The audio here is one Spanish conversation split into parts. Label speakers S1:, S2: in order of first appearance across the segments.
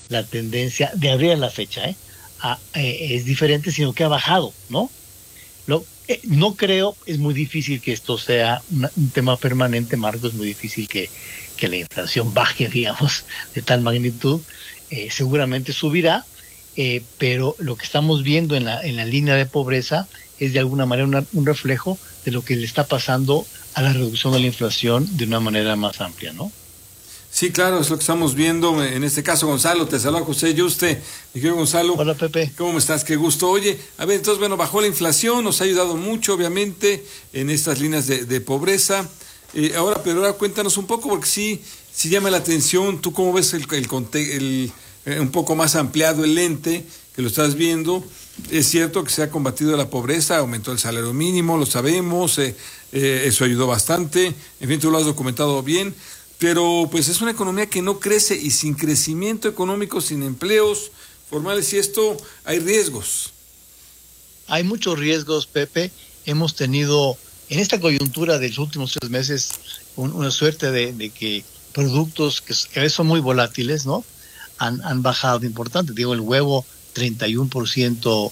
S1: la tendencia de abril a la fecha, es diferente, sino que ha bajado, ¿no? No creo, es muy difícil que esto sea un tema permanente, Marco, es muy difícil que la inflación baje, digamos, de tal magnitud. Seguramente subirá, pero lo que estamos viendo en la línea de pobreza es de alguna manera un reflejo de lo que le está pasando a la reducción de la inflación de una manera más amplia, ¿no?
S2: Sí, claro, es lo que estamos viendo. En este caso, Gonzalo, te saluda José Yuste. Mi querido Gonzalo,
S1: Hola, Pepe.
S2: ¿cómo estás? Qué gusto. Oye, a ver, entonces, bueno, bajó la inflación, nos ha ayudado mucho, obviamente, en estas líneas de pobreza. Pero ahora cuéntanos un poco, porque sí llama la atención. ¿Tú cómo ves un poco más ampliado el lente que lo estás viendo? Es cierto que se ha combatido la pobreza, aumentó el salario mínimo, lo sabemos, eso ayudó bastante. En fin, tú lo has documentado bien. Pero pues es una economía que no crece, y sin crecimiento económico, sin empleos formales y esto, hay riesgos.
S1: Hay muchos riesgos, Pepe. Hemos tenido en esta coyuntura de los últimos 3 meses una suerte de que productos que a veces son muy volátiles, ¿no? Han bajado importante. Digo, el huevo 31%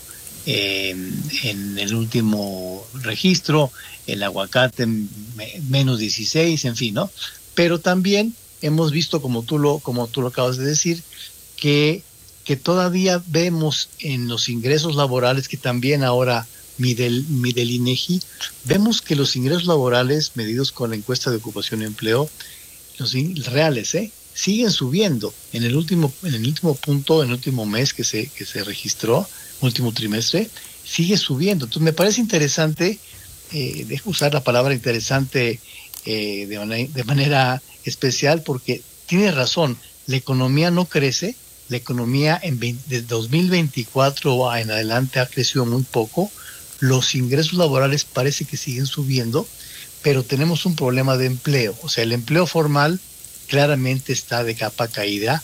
S1: en el último registro, el aguacate menos 16, en fin, ¿no? Pero también hemos visto, como tú lo acabas de decir, que todavía vemos en los ingresos laborales, que también ahora mide el INEGI, vemos que los ingresos laborales medidos con la encuesta de ocupación y empleo, los reales, siguen subiendo. En el último punto, en el último mes que se registró, último trimestre, sigue subiendo. Entonces me parece interesante, dejo usar la palabra interesante de manera especial, porque tiene razón, la economía no crece, la economía desde 2024 en adelante ha crecido muy poco, los ingresos laborales parece que siguen subiendo, pero tenemos un problema de empleo. O sea, el empleo formal claramente está de capa caída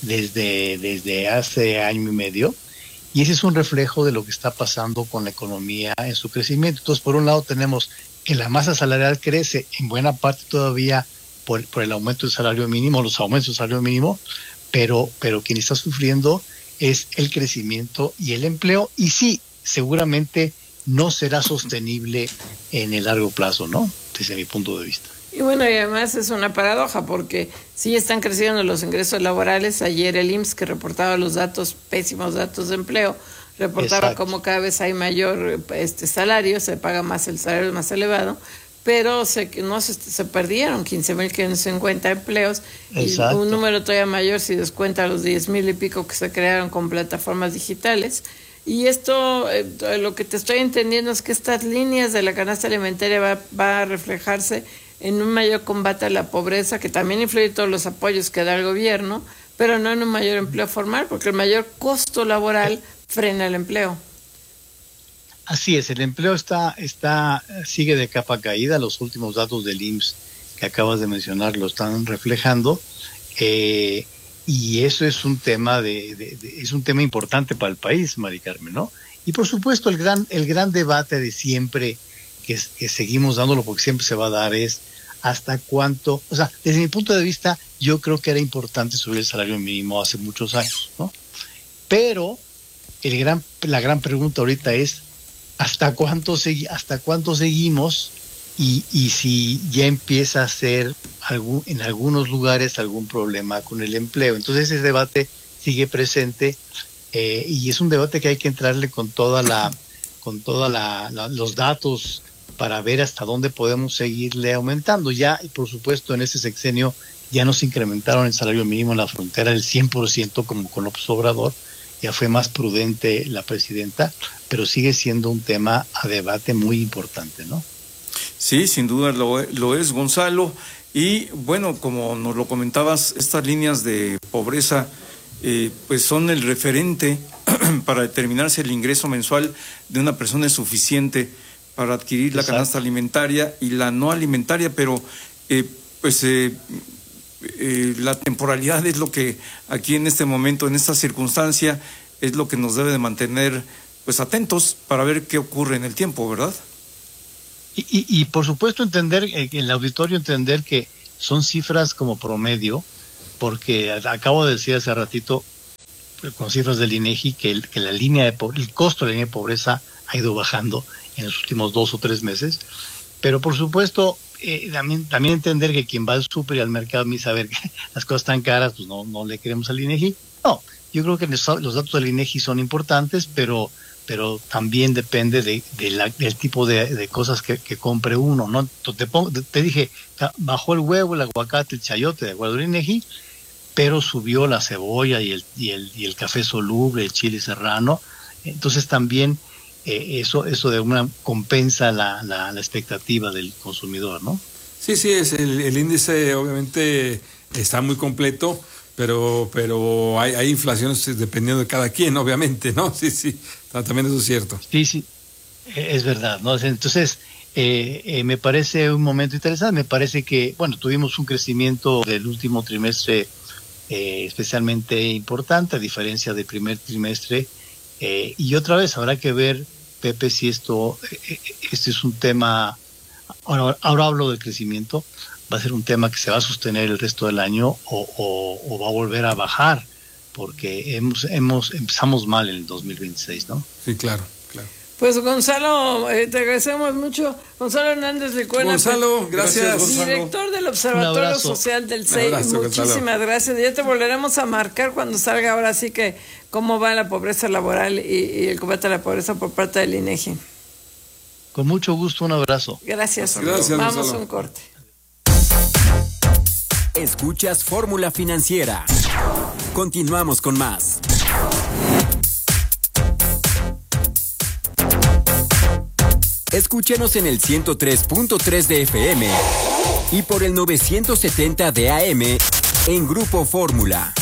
S1: desde hace año y medio, y ese es un reflejo de lo que está pasando con la economía en su crecimiento. Entonces, por un lado tenemos que la masa salarial crece en buena parte todavía por el aumento del salario mínimo, los aumentos del salario mínimo, pero quien está sufriendo es el crecimiento y el empleo, y sí, seguramente no será sostenible en el largo plazo, ¿no? Desde mi punto de vista.
S3: Y bueno, y además es una paradoja, porque sí están creciendo los ingresos laborales. Ayer el IMSS, que reportaba los pésimos datos de empleo, reportaba como cada vez hay mayor salario, se paga más, el salario más elevado, pero se perdieron 15,550 empleos. Exacto. Y un número todavía mayor si descuenta los 10,000 y pico que se crearon con plataformas digitales. Y esto, lo que te estoy entendiendo es que estas líneas de la canasta alimentaria va a reflejarse en un mayor combate a la pobreza, que también influye todos los apoyos que da el gobierno, pero no en un mayor empleo formal, porque el mayor costo laboral frena el empleo.
S1: Así es, el empleo sigue de capa caída. Los últimos datos del IMSS que acabas de mencionar lo están reflejando, y eso es un tema es un tema importante para el país, Mari Carmen, ¿no? Y por supuesto el gran debate de siempre, que seguimos dándolo porque siempre se va a dar, es hasta cuánto. O sea, desde mi punto de vista, yo creo que era importante subir el salario mínimo hace muchos años, ¿no? Pero la gran pregunta ahorita es hasta cuánto seguimos, y si ya empieza a ser en algunos lugares algún problema con el empleo. Entonces ese debate sigue presente, y es un debate que hay que entrarle con toda los datos para ver hasta dónde podemos seguirle aumentando. Ya, y por supuesto, en este sexenio ya nos incrementaron el salario mínimo en la frontera del 100%, como con López Obrador. Ya fue más prudente la presidenta, pero sigue siendo un tema a debate muy importante, ¿no?
S4: Sí, sin duda lo es, Gonzalo. Y bueno, como nos lo comentabas, estas líneas de pobreza pues son el referente para determinar si el ingreso mensual de una persona es suficiente para adquirir la canasta alimentaria y la no alimentaria, pero la temporalidad es lo que aquí en este momento, en esta circunstancia, es lo que nos debe de mantener pues atentos para ver qué ocurre en el tiempo, ¿verdad?
S1: Y por supuesto el auditorio entender que son cifras como promedio, porque acabo de decir hace ratito, con cifras del INEGI que la línea el costo de la línea de pobreza ha ido bajando en los últimos 2 o 3 meses. Pero por supuesto, también entender que quien va al súper y al mercado me dice, a ver, las cosas están caras, pues no le queremos al INEGI. No, yo creo que los datos del INEGI son importantes, pero también depende del tipo de cosas que compre uno, ¿no? Te dije, bajó el huevo, el aguacate, el chayote, de acuerdo al INEGI, pero subió la cebolla y el café soluble, el chile serrano. Entonces también eso de una compensa la expectativa del consumidor, ¿no?
S2: Sí, es el índice obviamente está muy completo, pero hay inflaciones dependiendo de cada quien, obviamente, ¿no? Sí, también eso es cierto.
S1: Sí, es verdad, ¿no? Entonces, me parece un momento interesante. Me parece que, tuvimos un crecimiento del último trimestre especialmente importante, a diferencia del primer trimestre, y otra vez habrá que ver, Pepe, si este es un tema, ahora hablo del crecimiento, va a ser un tema que se va a sostener el resto del año o va a volver a bajar, porque empezamos mal en el 2026, ¿no?
S2: Sí, claro.
S3: Pues Gonzalo, te agradecemos mucho. Gonzalo Hernández Licuena.
S2: Gonzalo, gracias.
S3: Director del Observatorio Social del CEI. Muchísimas gracias. Ya te volveremos a marcar cuando salga ahora sí que cómo va la pobreza laboral y el combate a la pobreza por parte del INEGI.
S1: Con mucho gusto, un abrazo.
S3: Gracias.
S2: Gracias,
S3: vamos
S2: Gonzalo.
S3: a un corte.
S5: Escuchas Fórmula Financiera. Continuamos con más. Escúchenos en el 103.3 de FM y por el 970 de AM en Grupo Fórmula.